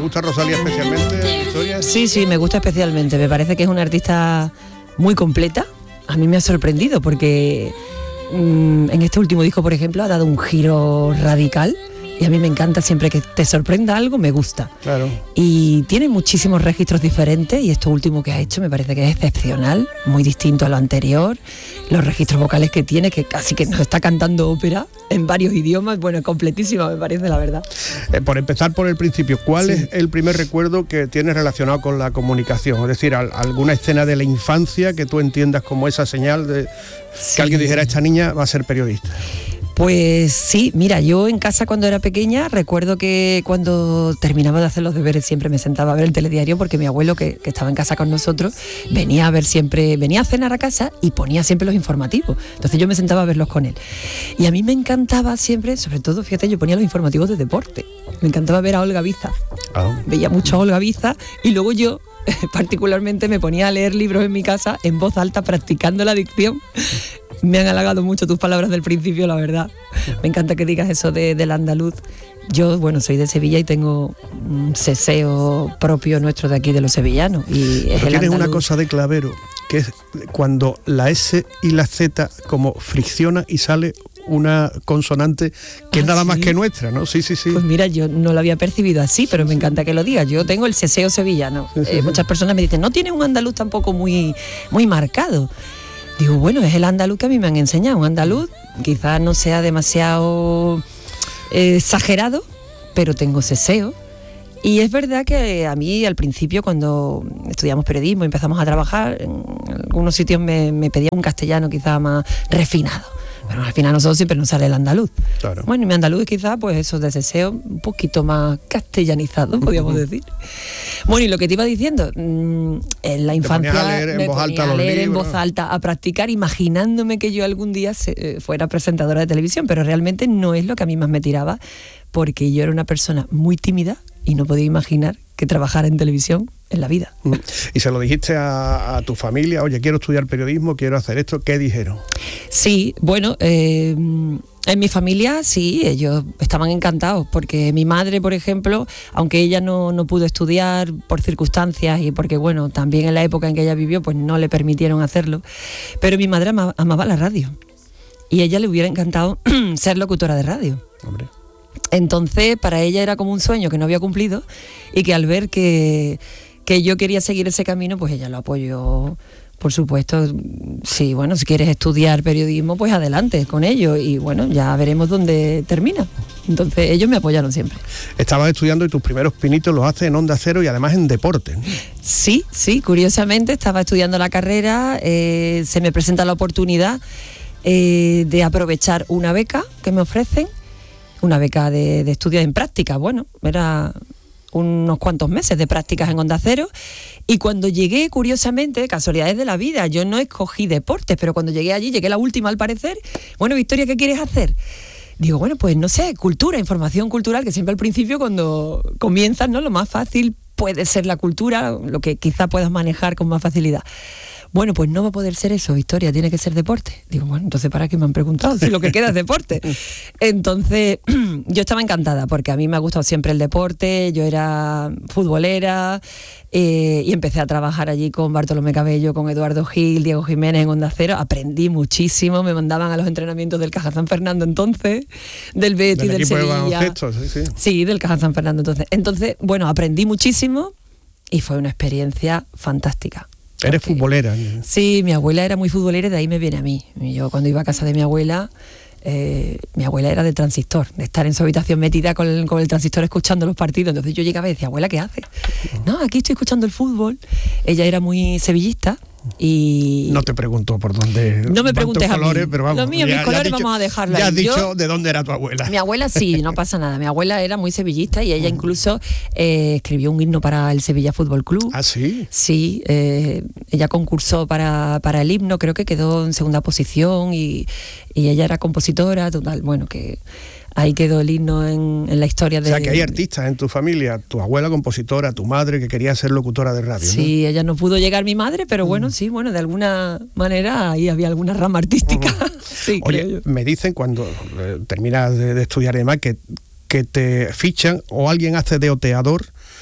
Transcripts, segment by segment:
gusta Rosalía especialmente, Victoria? Sí, me gusta especialmente. Me parece que es una artista muy completa. A mí me ha sorprendido porque en este último disco, por ejemplo, ha dado un giro radical. Y a mí me encanta, siempre que te sorprenda algo, me gusta. Claro. Y tiene muchísimos registros diferentes y esto último que ha hecho me parece que es excepcional, muy distinto a lo anterior. Los registros vocales que tiene, que casi que nos está cantando ópera en varios idiomas, bueno, completísima me parece, la verdad. Por empezar por el principio, ¿cuál es el primer recuerdo que tienes relacionado con la comunicación? Es decir, alguna escena de la infancia que tú entiendas como esa señal de que alguien dijera, esta niña va a ser periodista. Pues sí, mira, yo en casa cuando era pequeña recuerdo que cuando terminaba de hacer los deberes siempre me sentaba a ver el telediario porque mi abuelo que estaba en casa con nosotros venía a cenar a casa y ponía siempre los informativos. Entonces yo me sentaba a verlos con él. Y a mí me encantaba siempre, sobre todo, fíjate, yo ponía los informativos de deporte. Me encantaba ver a Olga Biza. Veía mucho a Olga Biza y luego yo particularmente me ponía a leer libros en mi casa en voz alta practicando la dicción. Me han halagado mucho tus palabras del principio, la verdad. Me encanta que digas eso del andaluz. Yo, bueno, soy de Sevilla y tengo un seseo propio nuestro de aquí de los sevillanos. Y es tienes una cosa de clavero, que es cuando la S y la Z como fricciona y sale una consonante que es nada más que nuestra, ¿no? Sí. Pues mira, yo no lo había percibido así, pero me encanta que lo digas. Yo tengo el seseo sevillano. Muchas personas me dicen, no tienes un andaluz tampoco muy marcado. Digo, bueno, es el andaluz que a mí me han enseñado. Un andaluz quizás no sea demasiado exagerado, pero tengo seseo. Y es verdad que a mí al principio, cuando estudiamos periodismo y empezamos a trabajar, en algunos sitios me pedían un castellano quizás más refinado. Pero al final nosotros siempre nos sale el andaluz. Claro. Bueno, y mi andaluz es quizás, pues eso, de seseo un poquito más castellanizado, podríamos decir. Bueno, y lo que te iba diciendo, en la infancia me ponía a leer en voz alta, a practicar, imaginándome que yo algún día fuera presentadora de televisión, pero realmente no es lo que a mí más me tiraba, porque yo era una persona muy tímida y no podía imaginar que trabajara en televisión en la vida. ¿Y se lo dijiste a tu familia? Oye, quiero estudiar periodismo, quiero hacer esto. ¿Qué dijeron? Sí, bueno, en mi familia sí, ellos estaban encantados, porque mi madre, por ejemplo, aunque ella no pudo estudiar por circunstancias y porque, bueno, también en la época en que ella vivió, pues no le permitieron hacerlo, pero mi madre amaba la radio y a ella le hubiera encantado ser locutora de radio. Hombre. Entonces, para ella era como un sueño que no había cumplido y que al ver que yo quería seguir ese camino, pues ella lo apoyó, por supuesto. Sí, bueno, si quieres estudiar periodismo, pues adelante con ello y bueno, ya veremos dónde termina. Entonces, ellos me apoyaron siempre. Estabas estudiando y tus primeros pinitos los haces en Onda Cero y además en deporte. Sí, curiosamente estaba estudiando la carrera, se me presenta la oportunidad de aprovechar una beca que me ofrecen. Una beca de estudio en práctica, bueno, era unos cuantos meses de prácticas en Onda Cero y cuando llegué, curiosamente, casualidades de la vida, yo no escogí deportes, pero cuando llegué allí, llegué la última al parecer. Bueno, Victoria, ¿qué quieres hacer? Digo, bueno, pues no sé, cultura, información cultural, que siempre al principio cuando comienzas, ¿no? Lo más fácil puede ser la cultura, lo que quizá puedas manejar con más facilidad. Bueno, pues no va a poder ser eso, Victoria, tiene que ser deporte. Digo, bueno, entonces ¿para qué me han preguntado si lo que queda es deporte? Entonces, yo estaba encantada porque a mí me ha gustado siempre el deporte, yo era futbolera y empecé a trabajar allí con Bartolomé Cabello, con Eduardo Gil, Diego Jiménez en Onda Cero, aprendí muchísimo, me mandaban a los entrenamientos del Caja San Fernando entonces, del Betis, del Sevilla. Sí, del Caja San Fernando entonces, bueno, aprendí muchísimo y fue una experiencia fantástica. Eres futbolera. Sí, mi abuela era muy futbolera y de ahí me viene a mí. Yo cuando iba a casa de mi abuela era de transistor, de estar en su habitación metida con el transistor escuchando los partidos. Entonces yo llegaba y decía, abuela, ¿qué haces? No, aquí estoy escuchando el fútbol. Ella era muy sevillista. Y no te pregunto por dónde. No me preguntes a mí. Pero vamos, los míos, mis colores, vamos a dejarlo ahí. Ya has dicho de dónde era tu abuela. Mi abuela sí, no pasa nada. Mi abuela era muy sevillista y ella incluso escribió un himno para el Sevilla Fútbol Club. ¿Ah, sí? Sí, ella concursó para el himno, creo que quedó en segunda posición y ella era compositora, total, bueno, que ahí quedó el himno en la historia de... O sea, que hay artistas en tu familia, tu abuela compositora, tu madre que quería ser locutora de radio, sí, ¿no? Ella no pudo llegar, mi madre, pero bueno, sí, bueno, de alguna manera ahí había alguna rama artística. Sí, oye, me dicen cuando terminas de estudiar y demás que te fichan o alguien hace de oteador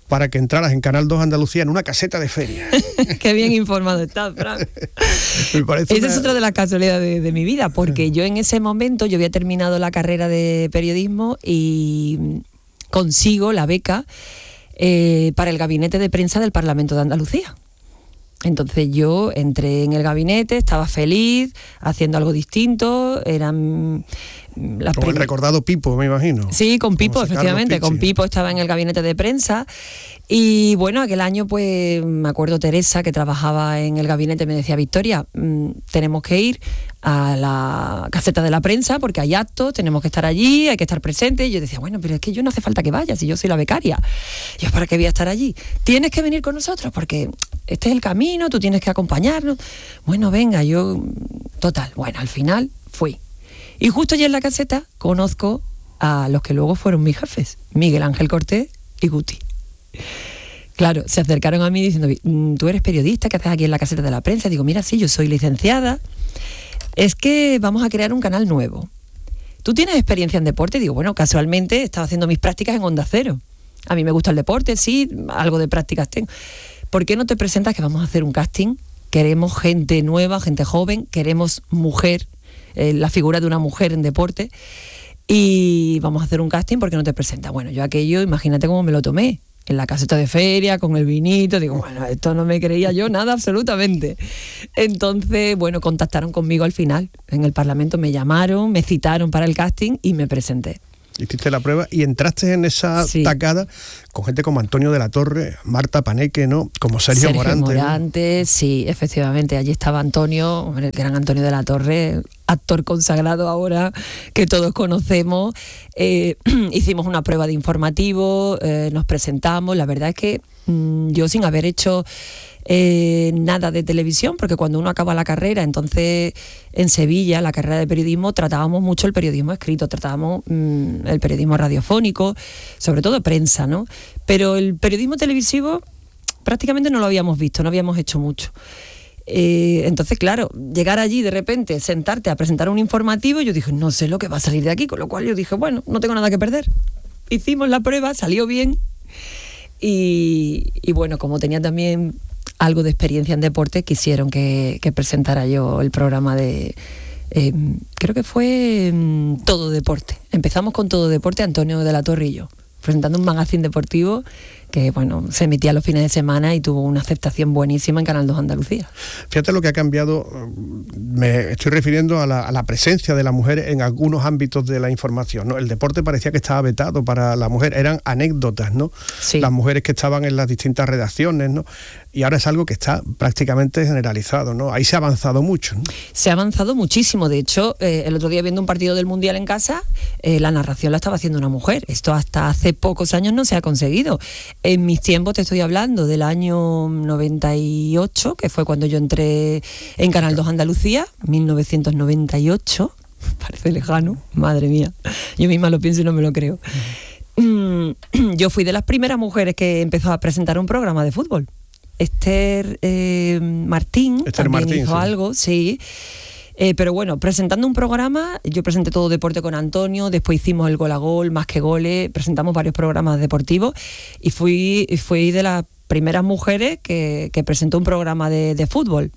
para que entraras en Canal 2 Andalucía en una caseta de feria. Qué bien informado estás, Fran. Esa es otra de las casualidades de mi vida, porque yo en ese momento, yo había terminado la carrera de periodismo y consigo la beca para el gabinete de prensa del Parlamento de Andalucía. Entonces yo entré en el gabinete, estaba feliz, haciendo algo distinto, eran... Como el recordado Pipo, me imagino. Sí, con Pipo, efectivamente, con Pipo estaba en el gabinete de prensa. Y bueno, aquel año pues me acuerdo Teresa, que trabajaba en el gabinete, me decía: Victoria, tenemos que ir a la caseta de la prensa porque hay actos, tenemos que estar allí, hay que estar presentes. Y yo decía, bueno, pero es que yo no hace falta que vaya, si yo soy la becaria. Yo, ¿para qué voy a estar allí? Tienes que venir con nosotros porque este es el camino, tú tienes que acompañarnos. Bueno, venga, yo... Total, bueno, al final fui. Y justo allí en la caseta conozco a los que luego fueron mis jefes, Miguel Ángel Cortés y Guti. Claro, se acercaron a mí diciendo: ¿tú eres periodista? ¿Qué haces aquí en la caseta de la prensa? Digo, mira, sí, yo soy licenciada. Es que vamos a crear un canal nuevo. ¿Tú tienes experiencia en deporte? Digo, bueno, casualmente estaba haciendo mis prácticas en Onda Cero. A mí me gusta el deporte, sí, algo de prácticas tengo. ¿Por qué no te presentas que vamos a hacer un casting? Queremos gente nueva, gente joven, queremos mujer, la figura de una mujer en deporte, y vamos a hacer un casting, ¿por qué no te presentas? Bueno, yo aquello, imagínate cómo me lo tomé, en la caseta de feria, con el vinito, digo, bueno, esto no me creía yo nada absolutamente. Entonces, bueno, contactaron conmigo al final, en el Parlamento me llamaron, me citaron para el casting y me presenté. Hiciste la prueba y entraste en esa tacada con gente como Antonio de la Torre, Marta Paneque, ¿no? Como Sergio Morante, ¿no? Sí, efectivamente, allí estaba Antonio, el gran Antonio de la Torre, actor consagrado ahora que todos conocemos. Hicimos una prueba de informativo, nos presentamos. La verdad es que yo, sin haber hecho nada de televisión, porque cuando uno acaba la carrera, entonces en Sevilla, la carrera de periodismo, tratábamos mucho el periodismo escrito, tratábamos el periodismo radiofónico, sobre todo prensa, ¿no? Pero el periodismo televisivo prácticamente no lo habíamos visto, no habíamos hecho mucho. Entonces, claro, llegar allí de repente, sentarte a presentar un informativo, yo dije, no sé lo que va a salir de aquí, con lo cual yo dije, bueno, no tengo nada que perder. Hicimos la prueba, salió bien y bueno, como tenía también algo de experiencia en deporte, quisieron que presentara yo el programa de... creo que fue Todo Deporte. Empezamos con Todo Deporte, Antonio de la Torre y yo, presentando un magazine deportivo que, bueno, se emitía los fines de semana y tuvo una aceptación buenísima en Canal 2 Andalucía. Fíjate lo que ha cambiado, me estoy refiriendo a la presencia de la mujer en algunos ámbitos de la información, ¿no? El deporte parecía que estaba vetado para la mujer, eran anécdotas, ¿no? Sí. Las mujeres que estaban en las distintas redacciones, ¿no? Y ahora es algo que está prácticamente generalizado, ¿no? Ahí se ha avanzado mucho, ¿no? Se ha avanzado muchísimo. De hecho, el otro día viendo un partido del Mundial en casa, la narración la estaba haciendo una mujer. Esto hasta hace pocos años no se ha conseguido. En mis tiempos, te estoy hablando del año 98, que fue cuando yo entré en Canal 2 Andalucía, 1998, parece lejano, madre mía, yo misma lo pienso y no me lo creo. Yo fui de las primeras mujeres que empezó a presentar un programa de fútbol. Esther Martín también hizo algo, sí. Pero bueno, presentando un programa, yo presenté Todo Deporte con Antonio, después hicimos el Gol a Gol, Más que Goles, presentamos varios programas deportivos y fui de las primeras mujeres que presentó un programa de fútbol.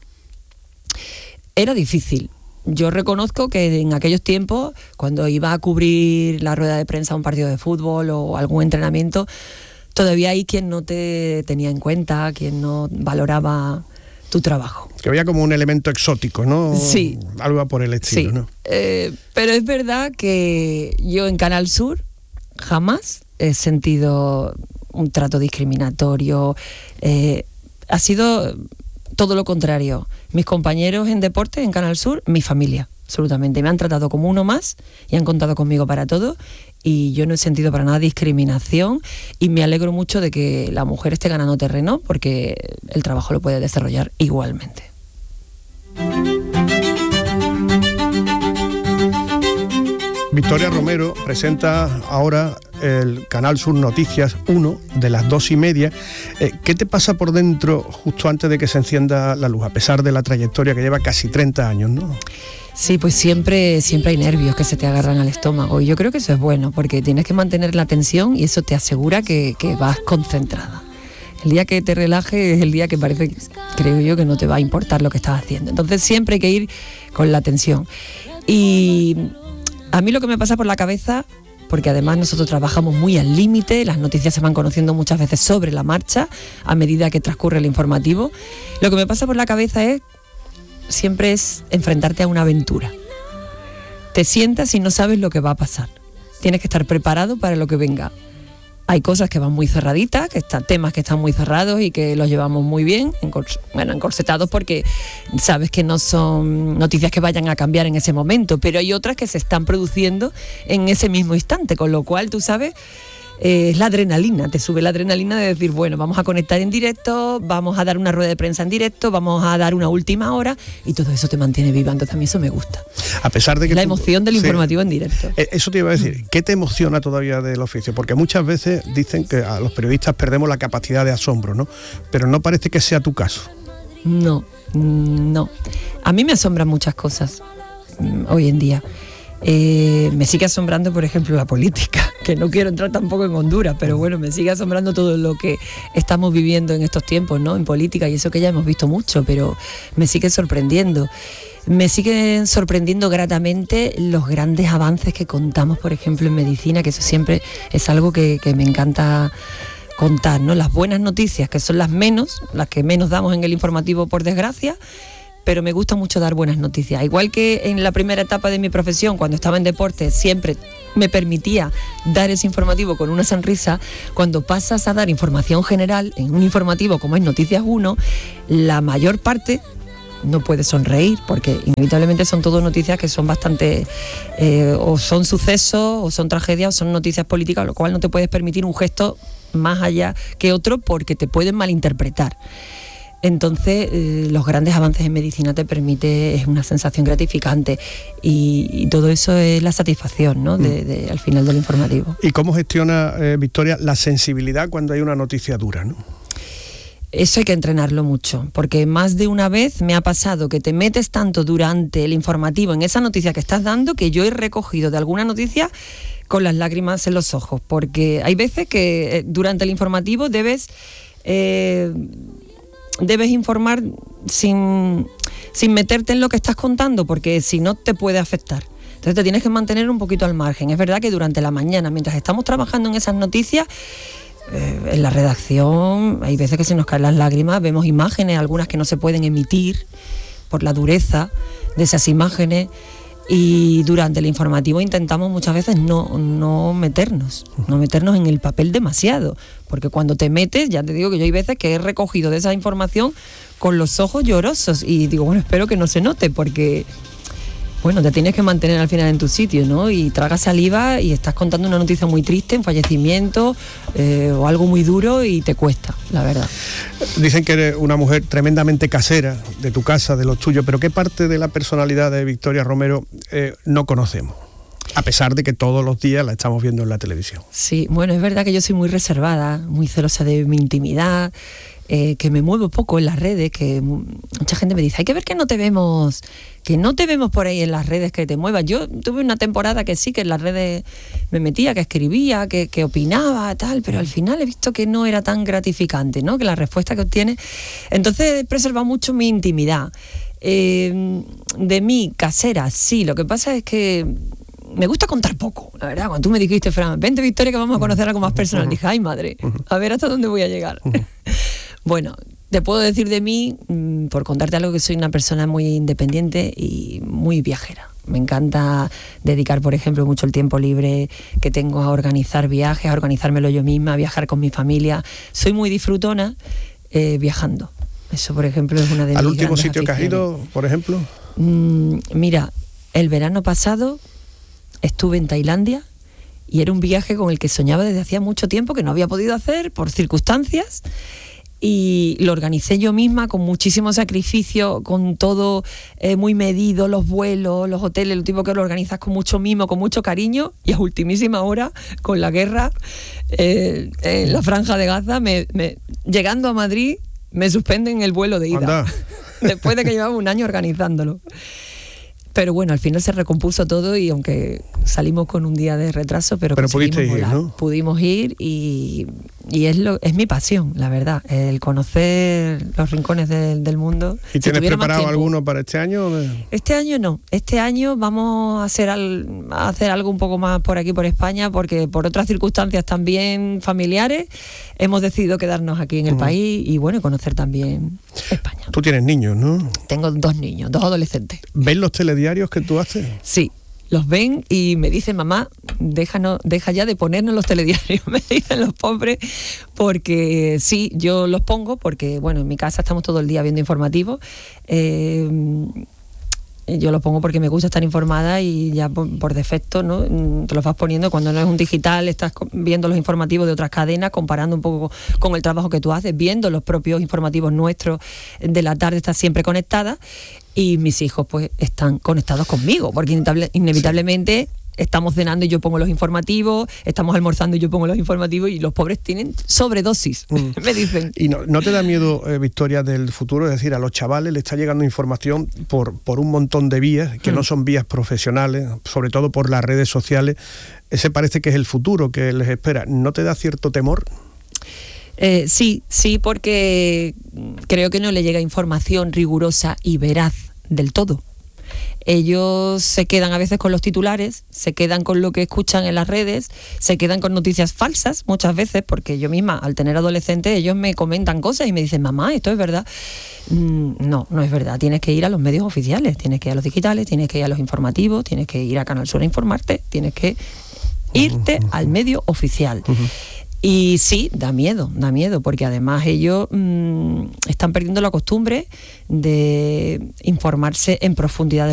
Era difícil. Yo reconozco que en aquellos tiempos, cuando iba a cubrir la rueda de prensa a un partido de fútbol o algún entrenamiento, todavía hay quien no te tenía en cuenta, quien no valoraba tu trabajo. Que había como un elemento exótico, ¿no? Sí. Algo por el estilo, sí. ¿No? Pero es verdad que yo en Canal Sur jamás he sentido un trato discriminatorio. Ha sido todo lo contrario. Mis compañeros en deporte en Canal Sur, mi familia, absolutamente. Me han tratado como uno más y han contado conmigo para todo. Y yo no he sentido para nada discriminación y me alegro mucho de que la mujer esté ganando terreno porque el trabajo lo puede desarrollar igualmente. Victoria Romero presenta ahora el Canal Sur Noticias 1 de las 2:30. ¿Qué te pasa por dentro justo antes de que se encienda la luz, a pesar de la trayectoria que lleva casi 30 años, ¿no? Sí, pues siempre hay nervios que se te agarran al estómago y yo creo que eso es bueno porque tienes que mantener la tensión y eso te asegura que vas concentrada. El día que te relajes es el día que parece, creo yo, que no te va a importar lo que estás haciendo. Entonces siempre hay que ir con la atención. Y a mí lo que me pasa por la cabeza, porque además nosotros trabajamos muy al límite, las noticias se van conociendo muchas veces sobre la marcha a medida que transcurre el informativo, lo que me pasa por la cabeza siempre es enfrentarte a una aventura. Te sientas y no sabes lo que va a pasar. Tienes que estar preparado para lo que venga. Hay cosas que van muy cerraditas, temas que están muy cerrados y que los llevamos muy bien, encorsetados, porque sabes que no son noticias que vayan a cambiar en ese momento, pero hay otras que se están produciendo en ese mismo instante, con lo cual tú sabes, es la adrenalina, te sube la adrenalina de decir, bueno, vamos a conectar en directo, vamos a dar una rueda de prensa en directo, vamos a dar una última hora, y todo eso te mantiene viva. Entonces a mí eso me gusta. A pesar de que la emoción del informativo en directo. Eso te iba a decir, ¿qué te emociona todavía del oficio? Porque muchas veces dicen que a los periodistas perdemos la capacidad de asombro, ¿no? Pero no parece que sea tu caso. No. A mí me asombran muchas cosas hoy en día. Me sigue asombrando, por ejemplo, la política, que no quiero entrar tampoco en Honduras, pero bueno, me sigue asombrando todo lo que estamos viviendo en estos tiempos, ¿no? En política, y eso que ya hemos visto mucho, pero me sigue sorprendiendo. Me siguen sorprendiendo gratamente los grandes avances que contamos, por ejemplo, en medicina, que eso siempre es algo que me encanta contar, ¿no? Las buenas noticias, que son las que menos damos en el informativo, por desgracia, pero me gusta mucho dar buenas noticias. Igual que en la primera etapa de mi profesión, cuando estaba en deporte, siempre me permitía dar ese informativo con una sonrisa. Cuando pasas a dar información general en un informativo como es Noticias 1, la mayor parte no puede sonreír, porque inevitablemente son todo noticias que son bastante o son sucesos, o son tragedias, o son noticias políticas, lo cual no te puedes permitir un gesto más allá que otro, porque te pueden malinterpretar. Entonces, los grandes avances en medicina es una sensación gratificante, y todo eso es la satisfacción, ¿no? Al final del informativo. ¿Y cómo gestiona, Victoria, la sensibilidad cuando hay una noticia dura, ¿no? Eso hay que entrenarlo mucho, porque más de una vez me ha pasado que te metes tanto durante el informativo en esa noticia que estás dando, que yo he recogido de alguna noticia con las lágrimas en los ojos, porque hay veces que durante el informativo debes informar sin meterte en lo que estás contando, porque si no te puede afectar. Entonces te tienes que mantener un poquito al margen. Es verdad que durante la mañana, mientras estamos trabajando en esas noticias, en la redacción hay veces que se nos caen las lágrimas, vemos imágenes, algunas que no se pueden emitir por la dureza de esas imágenes, y durante el informativo intentamos muchas veces no meternos en el papel demasiado, porque cuando te metes, ya te digo que yo hay veces que he recogido de esa información con los ojos llorosos, y digo, bueno, espero que no se note, porque bueno, te tienes que mantener al final en tu sitio, ¿no? Y tragas saliva y estás contando una noticia muy triste, un fallecimiento o algo muy duro, y te cuesta, la verdad. Dicen que eres una mujer tremendamente casera, de tu casa, de los tuyos, pero ¿qué parte de la personalidad de Victoria Romero no conocemos? A pesar de que todos los días la estamos viendo en la televisión. Sí, bueno, es verdad que yo soy muy reservada, muy celosa de mi intimidad, que me muevo poco en las redes, que mucha gente me dice, hay que ver que no te vemos por ahí en las redes, que te muevas. Yo tuve una temporada que sí, que en las redes me metía, que escribía, que opinaba, tal, pero al final he visto que no era tan gratificante, ¿no? Que la respuesta que obtiene. Entonces he preservado mucho mi intimidad. De mí, casera, sí, lo que pasa es que me gusta contar poco, la verdad. Cuando tú me dijiste, Fran, vente, Victoria, que vamos a conocer algo más personal, dije, ay, madre, a ver hasta dónde voy a llegar. Bueno, te puedo decir de mí, por contarte algo, que soy una persona muy independiente y muy viajera. Me encanta dedicar, por ejemplo, mucho el tiempo libre que tengo a organizar viajes, a organizármelo yo misma, a viajar con mi familia. Soy muy disfrutona viajando. Eso, por ejemplo, es una de mis ¿Al último grandes sitio que has ido, por ejemplo? Mira, el verano pasado estuve en Tailandia, y era un viaje con el que soñaba desde hacía mucho tiempo, que no había podido hacer por circunstancias, y lo organicé yo misma con muchísimo sacrificio, con todo muy medido, los vuelos, los hoteles, lo tipo que lo organizas con mucho mimo, con mucho cariño, y a ultimísima hora, con la guerra en la Franja de Gaza, llegando a Madrid, me suspenden el vuelo de ida. Después de que llevaba un año organizándolo. Pero bueno, al final se recompuso todo, y aunque salimos con un día de retraso, pero pudiste ir, ¿no? Pudimos ir, y es mi pasión, la verdad, el conocer los rincones del mundo. ¿Y tienes preparado alguno para este año? Este año no, este año vamos a hacer algo un poco más por aquí, por España, porque por otras circunstancias también familiares hemos decidido quedarnos aquí en el país y bueno, conocer también España. Tú tienes niños, ¿no? Tengo 2 niños, 2 adolescentes. ¿Ven los telediarios que tú haces? Sí. Los ven y me dicen, mamá, deja ya de ponernos los telediarios, me dicen los pobres, porque sí, yo los pongo, porque bueno, en mi casa estamos todo el día viendo informativos, yo los pongo porque me gusta estar informada y ya por defecto, ¿no? Te los vas poniendo cuando no es un digital, estás viendo los informativos de otras cadenas, comparando un poco con el trabajo que tú haces, viendo los propios informativos nuestros de la tarde, estás siempre conectada y mis hijos pues están conectados conmigo, porque inevitablemente estamos cenando y yo pongo los informativos, estamos almorzando y yo pongo los informativos y los pobres tienen sobredosis, me dicen. ¿Y no te da miedo, Victoria, del futuro? Es decir, a los chavales les está llegando información por un montón de vías, que no son vías profesionales, sobre todo por las redes sociales. Ese parece que es el futuro que les espera. ¿No te da cierto temor? Sí, porque creo que no le llega información rigurosa y veraz del todo. Ellos se quedan a veces con los titulares, se quedan con lo que escuchan en las redes, se quedan con noticias falsas muchas veces, porque yo misma, al tener adolescentes, ellos me comentan cosas y me dicen, mamá, ¿esto es verdad? No es verdad, tienes que ir a los medios oficiales, tienes que ir a los digitales, tienes que ir a los informativos, tienes que ir a Canal Sur a informarte, tienes que irte al medio oficial. Y sí, da miedo, porque además ellos están perdiendo la costumbre de informarse en profundidad